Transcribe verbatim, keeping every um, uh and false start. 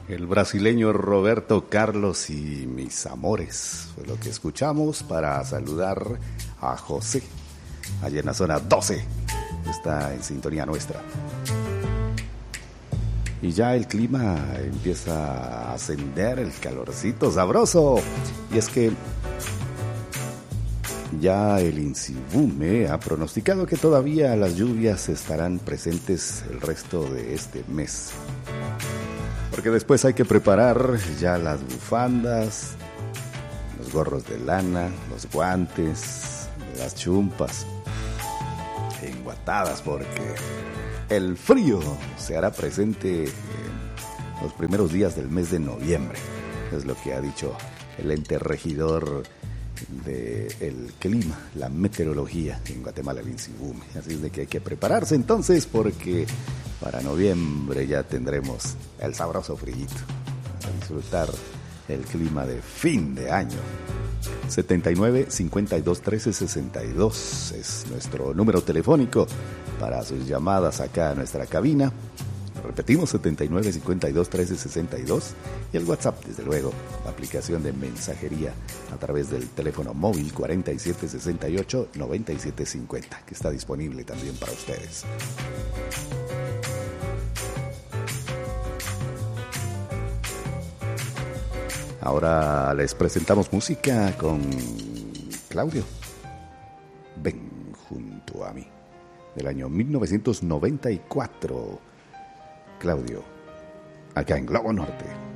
El brasileño Roberto Carlos y Mis Amores fue lo que escuchamos para saludar a José, allá en la zona doce, está en sintonía nuestra. Y ya el clima empieza a ascender, el calorcito sabroso. Y es que ya el INSIBUME ha pronosticado que todavía las lluvias estarán presentes el resto de este mes. Porque después hay que preparar ya las bufandas, los gorros de lana, los guantes, las chumpas enguatadas, porque el frío se hará presente en los primeros días del mes de noviembre. Es lo que ha dicho el ente regidor del clima, la meteorología en Guatemala, el INSIBUME. Así es de que hay que prepararse entonces, porque para noviembre ya tendremos el sabroso frío, a disfrutar el clima de fin de año. setenta y nueve, cincuenta y dos, trece, sesenta y dos es nuestro número telefónico para sus llamadas acá a nuestra cabina. Repetimos, setenta y nueve, cincuenta y dos, trece, sesenta y dos, y el WhatsApp, desde luego, la aplicación de mensajería a través del teléfono móvil cuarenta y siete sesenta y ocho, noventa y siete cincuenta, que está disponible también para ustedes. Ahora les presentamos música con Claudio. Ven junto a mí, del año mil novecientos noventa y cuatro. Claudio, acá en Globo Norte.